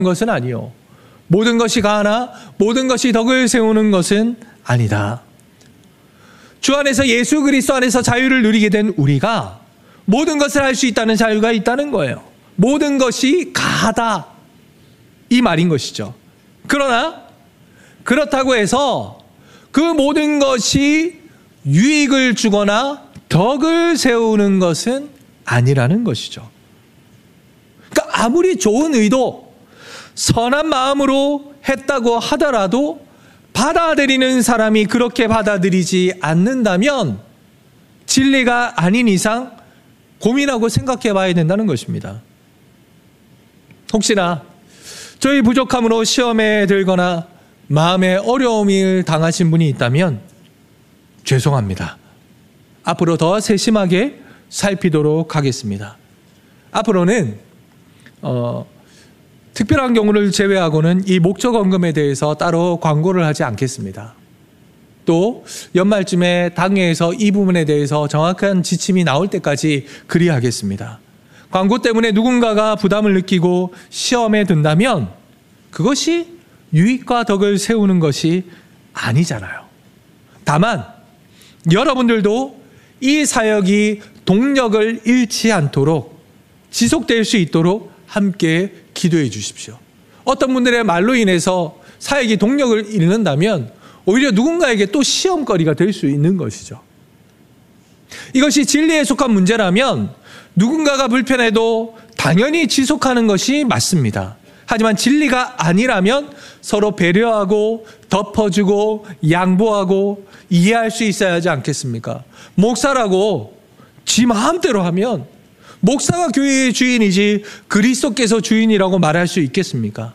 것은 아니요. 모든 것이 가하나 모든 것이 덕을 세우는 것은 아니다. 주 안에서 예수 그리스도 안에서 자유를 누리게 된 우리가 모든 것을 할 수 있다는 자유가 있다는 거예요. 모든 것이 가하다 이 말인 것이죠. 그러나 그렇다고 해서 그 모든 것이 유익을 주거나 덕을 세우는 것은 아니라는 것이죠. 그러니까 아무리 좋은 의도, 선한 마음으로 했다고 하더라도 받아들이는 사람이 그렇게 받아들이지 않는다면 진리가 아닌 이상 고민하고 생각해 봐야 된다는 것입니다. 혹시나 저희 부족함으로 시험에 들거나 마음에 어려움을 당하신 분이 있다면 죄송합니다. 앞으로 더 세심하게 살피도록 하겠습니다. 앞으로는 특별한 경우를 제외하고는 이 목적 헌금에 대해서 따로 광고를 하지 않겠습니다. 또 연말쯤에 당회에서 이 부분에 대해서 정확한 지침이 나올 때까지 그리하겠습니다. 광고 때문에 누군가가 부담을 느끼고 시험에 든다면 그것이 유익과 덕을 세우는 것이 아니잖아요. 다만 여러분들도 이 사역이 동력을 잃지 않도록 지속될 수 있도록 함께 기도해 주십시오. 어떤 분들의 말로 인해서 사역이 동력을 잃는다면 오히려 누군가에게 또 시험거리가 될 수 있는 것이죠. 이것이 진리에 속한 문제라면 누군가가 불편해도 당연히 지속하는 것이 맞습니다. 하지만 진리가 아니라면 서로 배려하고 덮어주고 양보하고 이해할 수 있어야 하지 않겠습니까? 목사라고 지 마음대로 하면 목사가 교회의 주인이지 그리스도께서 주인이라고 말할 수 있겠습니까?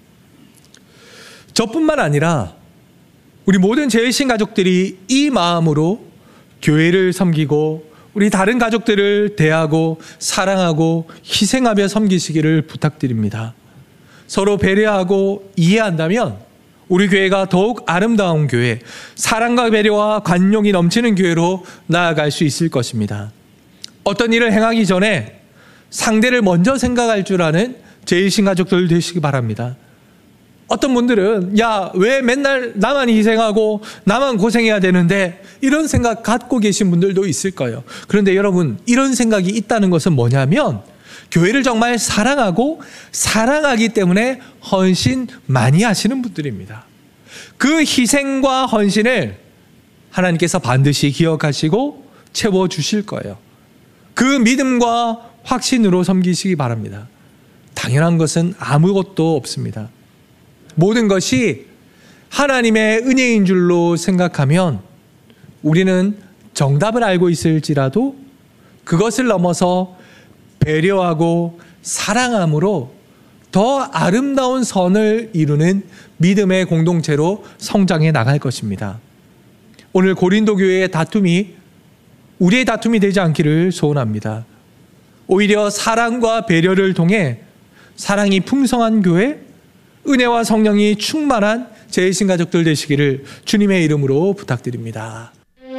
저뿐만 아니라 우리 모든 제일신 가족들이 이 마음으로 교회를 섬기고 우리 다른 가족들을 대하고 사랑하고 희생하며 섬기시기를 부탁드립니다. 서로 배려하고 이해한다면 우리 교회가 더욱 아름다운 교회, 사랑과 배려와 관용이 넘치는 교회로 나아갈 수 있을 것입니다. 어떤 일을 행하기 전에 상대를 먼저 생각할 줄 아는 제일신 가족들 되시기 바랍니다. 어떤 분들은 왜 맨날 나만 희생하고 나만 고생해야 되는데 이런 생각 갖고 계신 분들도 있을 거예요. 그런데 여러분, 이런 생각이 있다는 것은 뭐냐면 교회를 정말 사랑하고 사랑하기 때문에 헌신 많이 하시는 분들입니다. 그 희생과 헌신을 하나님께서 반드시 기억하시고 채워주실 거예요. 그 믿음과 확신으로 섬기시기 바랍니다. 당연한 것은 아무것도 없습니다. 모든 것이 하나님의 은혜인 줄로 생각하면 우리는 정답을 알고 있을지라도 그것을 넘어서 배려하고 사랑함으로 더 아름다운 선을 이루는 믿음의 공동체로 성장해 나갈 것입니다. 오늘 고린도 교회의 다툼이 우리의 다툼이 되지 않기를 소원합니다. 오히려 사랑과 배려를 통해 사랑이 풍성한 교회, 은혜와 성령이 충만한 제일신 가족들 되시기를 주님의 이름으로 부탁드립니다.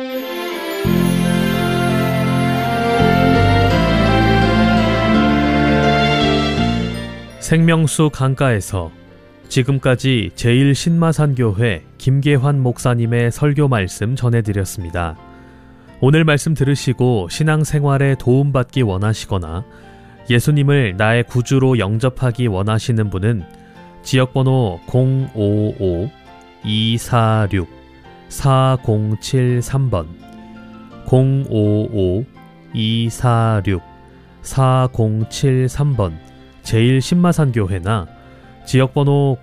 생명수 강가에서 지금까지 제일신마산교회 김계환 목사님의 설교 말씀 전해드렸습니다. 오늘 말씀 들으시고 신앙생활에 도움받기 원하시거나 예수님을 나의 구주로 영접하기 원하시는 분은 지역번호 055-246-4073번 055-246-4073번 제일신마산교회나 지역번호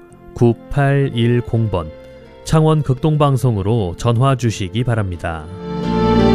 055-269-9810번 창원 극동방송으로 전화 주시기 바랍니다.